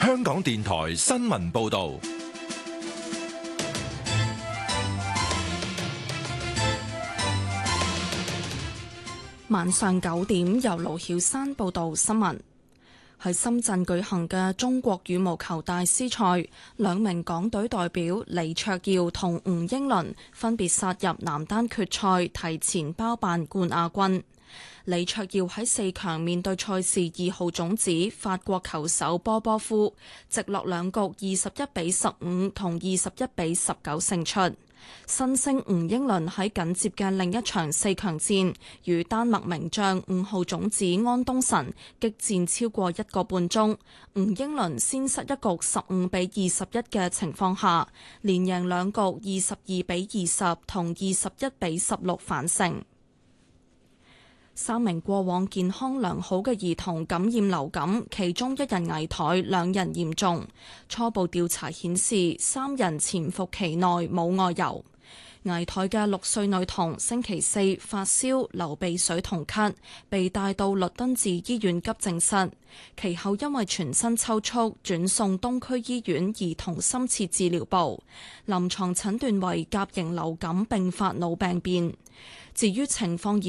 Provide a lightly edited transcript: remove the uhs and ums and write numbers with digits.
香港電台新聞報道。 晚上9點，由盧曉珊報道新聞。喺深圳舉行嘅中國羽毛球大師賽，兩名港隊代表李卓耀同吳英倫分別殺入男單決賽，提前包辦冠亞軍。李卓耀喺4強面對賽事2號種子法國球手波波夫，直落兩局21-15同21-19勝出。新星吳英倫喺緊接嘅另一場4強戰，與丹麥名將5號種子安東神激戰超過1個半鐘。吳英倫先失一局15-21嘅情況下，連贏兩局22-20同21-16反勝。3名過往健康良好嘅兒童感染流感，其中1人危殆，2人嚴重。初步調查顯示，3人潛伏期內冇外遊。危殆嘅6歲女童星期4發燒、流鼻水同咳，被帶到律敦治醫院急症室，其後因為全身抽搐，轉送東區醫院兒童深切治療部，臨床診斷為甲型流感併發腦病變。至於情況